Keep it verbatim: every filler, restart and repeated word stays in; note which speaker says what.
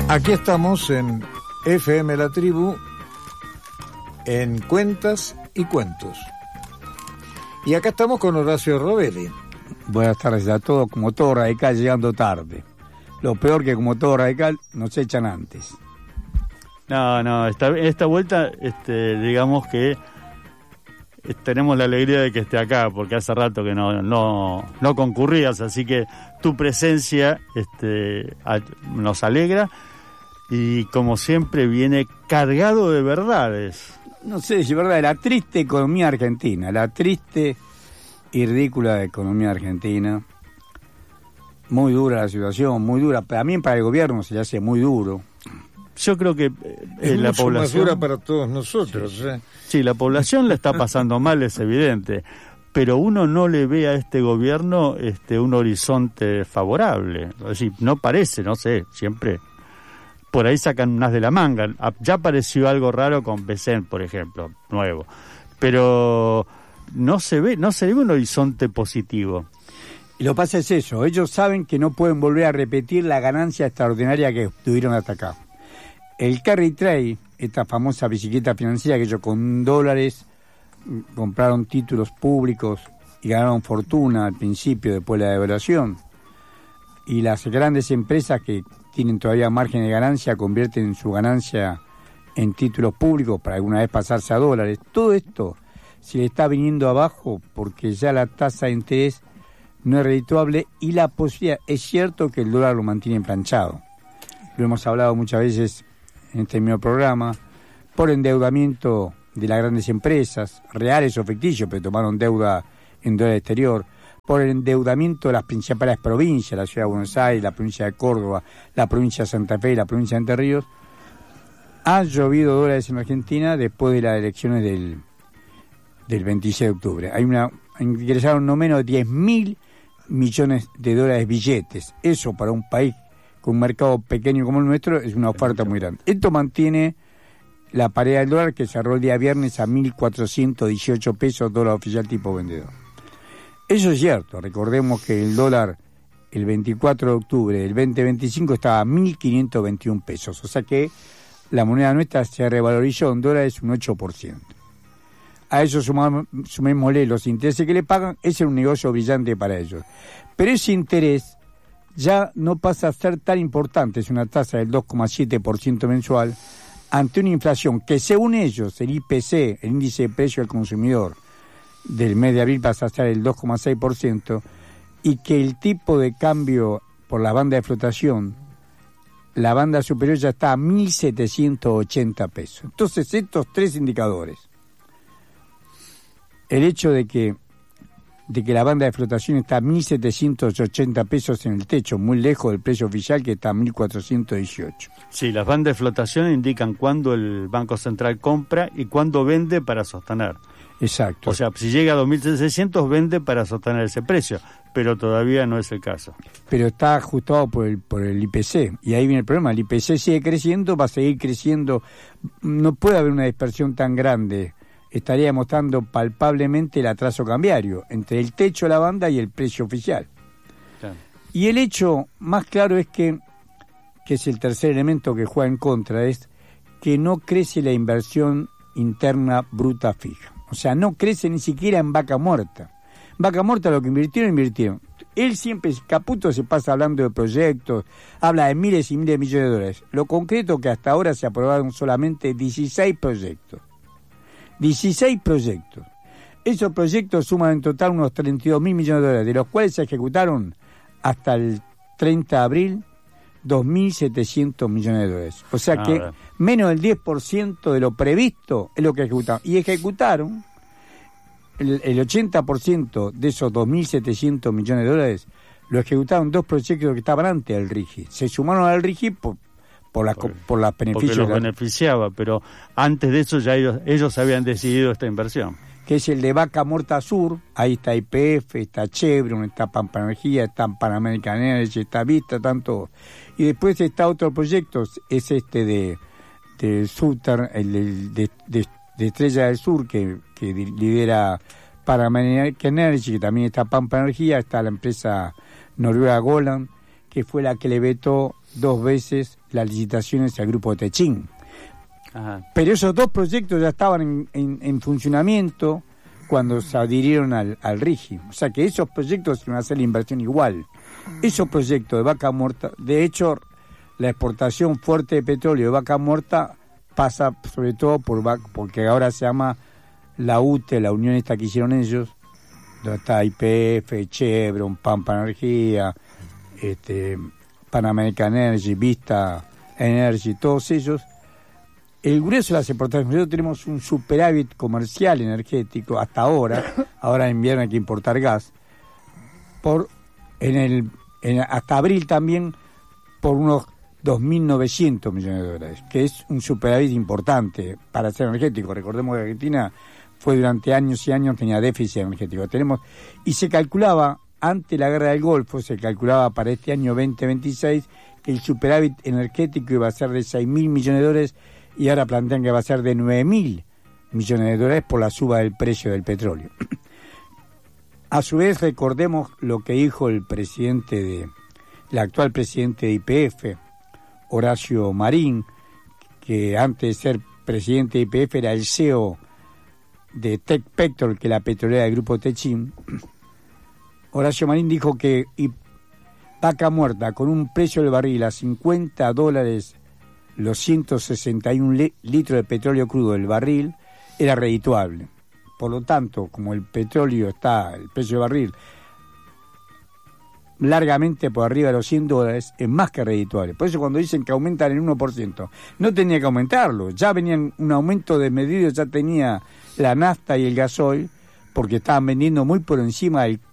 Speaker 1: Aquí estamos en F M La Tribu, en Cuentas y Cuentos. Y acá estamos con Horacio Robelli.
Speaker 2: Buenas tardes a todos. Como todo radical, llegando tarde. Lo peor que como todo radical, nos echan antes.
Speaker 3: No, no, esta, esta vuelta, este, digamos que eh, tenemos la alegría de que esté acá, porque hace rato que no, no, no concurrías, así que tu presencia este, a, nos alegra y como siempre viene cargado de verdades.
Speaker 2: No sé si es verdad, la triste economía argentina, la triste y ridícula economía argentina. Muy dura la situación, muy dura. También para el gobierno se le hace muy duro.
Speaker 3: Yo creo que eh,
Speaker 1: es
Speaker 3: la
Speaker 1: mucho
Speaker 3: población...
Speaker 1: más dura para todos nosotros.
Speaker 3: Sí.
Speaker 1: ¿eh?
Speaker 3: Sí, la población la está pasando mal, es evidente. Pero uno no le ve a este gobierno este, un horizonte favorable. Es decir, no parece, no sé, siempre... Por ahí sacan unas de la manga. Ya apareció algo raro con Becén, por ejemplo, nuevo. Pero no se ve, no se ve un horizonte positivo.
Speaker 2: Y lo que pasa es eso, ellos saben que no pueden volver a repetir la ganancia extraordinaria que tuvieron hasta acá. El carry trade, esta famosa bicicleta financiera que ellos con dólares compraron títulos públicos y ganaron fortuna al principio, después de la devaluación. Y las grandes empresas que tienen todavía margen de ganancia convierten su ganancia en títulos públicos para alguna vez pasarse a dólares. Todo esto se le está viniendo abajo porque ya la tasa de interés no es redituable y la posibilidad, es cierto que el dólar lo mantiene planchado. Lo hemos hablado muchas veces en este mismo programa, por endeudamiento de las grandes empresas, reales o ficticios, pero tomaron deuda en dólar exterior, por el endeudamiento de las principales provincias, la ciudad de Buenos Aires, la provincia de Córdoba, la provincia de Santa Fe y la provincia de Entre Ríos. Ha llovido dólares en Argentina después de las elecciones del, del veintiséis de octubre. Hay una, ingresaron no menos de diez mil millones de dólares billetes. Eso para un país con un mercado pequeño como el nuestro es una oferta muy grande. Esto mantiene la paridad del dólar que cerró el día viernes a mil cuatrocientos dieciocho pesos, dólar oficial tipo vendedor. Eso es cierto, recordemos que el dólar el veinticuatro de octubre del veinte veinticinco estaba a mil quinientos veintiún pesos, o sea que la moneda nuestra se revalorizó en dólares un ocho por ciento. A eso sumamos, sumémosle los intereses que le pagan, ese es un negocio brillante para ellos. Pero ese interés ya no pasa a ser tan importante, es una tasa del dos coma siete por ciento mensual, ante una inflación que según ellos, el I P C, el índice de precio al consumidor, del mes de abril pasa a ser el dos coma seis por ciento, y que el tipo de cambio por la banda de flotación, la banda superior ya está a mil setecientos ochenta pesos. Entonces, estos tres indicadores, el hecho de que de que la banda de flotación está a mil setecientos ochenta pesos en el techo, muy lejos del precio oficial que está a mil cuatrocientos dieciocho.
Speaker 3: Sí, las bandas de flotación indican cuándo el Banco Central compra y cuándo vende para sostener.
Speaker 2: Exacto.
Speaker 3: O sea, si llega a dos mil seiscientos vende para sostener ese precio, pero todavía no es el caso.
Speaker 2: Pero está ajustado por el por el I P C, y ahí viene el problema. El I P C sigue creciendo, va a seguir creciendo. No puede haber una dispersión tan grande. Estaría mostrando palpablemente el atraso cambiario entre el techo de la banda y el precio oficial. Claro. Y el hecho más claro es que, que es el tercer elemento que juega en contra, es que no crece la inversión interna bruta fija. O sea, no crece ni siquiera en vaca muerta. Vaca muerta lo que invirtieron, invirtieron. Él siempre, Caputo, se pasa hablando de proyectos, habla de miles y miles de millones de dólares. Lo concreto que hasta ahora se aprobaron solamente dieciséis proyectos. dieciséis proyectos. Esos proyectos suman en total unos treinta y dos mil millones de dólares, de los cuales se ejecutaron hasta el treinta de abril dos mil setecientos millones de dólares. O sea que ah, menos del diez por ciento de lo previsto es lo que ejecutaron. Y ejecutaron el, el ochenta por ciento de esos dos mil setecientos millones de dólares, lo ejecutaron dos proyectos que estaban antes del RIGI. Se sumaron al RIGI por, por las por, por las beneficios.
Speaker 3: Porque los beneficiaba, pero antes de eso ya ellos, ellos habían decidido esta inversión.
Speaker 2: Que es el de Vaca Muerta Sur, ahí está Y P F, está Chevron, está Pampa Energía, está Pan American Energy, está Vista, están todos. Y después está otro proyecto, es este de, de Southern, el de, de, de, de Estrella del Sur, que, que lidera Pan American Energy, que también está Pampa Energía, está la empresa noruega Golan, que que fue la que le vetó dos veces las licitaciones al grupo Techín. Ajá. Pero esos dos proyectos ya estaban en, en, en funcionamiento cuando se adhirieron al, al RIGI. O sea que esos proyectos iban a hacer la inversión igual. Esos proyectos de Vaca Muerta, de hecho, la exportación fuerte de petróleo de Vaca Muerta pasa sobre todo por porque ahora se llama la U T E, la unión esta que hicieron ellos, donde está I P F, Chevron, Pampa Energía, este, Pan American Energy, Vista Energy, todos ellos. El grueso de las exportaciones, nosotros tenemos un superávit comercial energético hasta ahora, ahora en invierno hay que importar gas, por en el en, hasta abril también por unos dos mil novecientos millones de dólares, que es un superávit importante para ser energético. Recordemos que Argentina fue durante años y años, tenía déficit energético. Tenemos y se calculaba, ante la guerra del Golfo, se calculaba para este año veinte veintiséis que el superávit energético iba a ser de seis mil millones de dólares y ahora plantean que va a ser de nueve mil millones de dólares por la suba del precio del petróleo. A su vez, recordemos lo que dijo el presidente de, el actual presidente de I P F, Horacio Marín, que antes de ser presidente de I P F era el C E O de Tecpetro, que es la petrolera del grupo Techín. Horacio Marín dijo que Vaca Muerta, con un precio del barril a cincuenta dólares los ciento sesenta y un li- litros de petróleo crudo del barril, era redituable. Por lo tanto, como el petróleo está, el precio del barril, largamente por arriba de los cien dólares, es más que redituable. Por eso cuando dicen que aumentan el uno por ciento, no tenía que aumentarlo. Ya venían un aumento desmedido, ya tenía la nafta y el gasoil, porque estaban vendiendo muy por encima del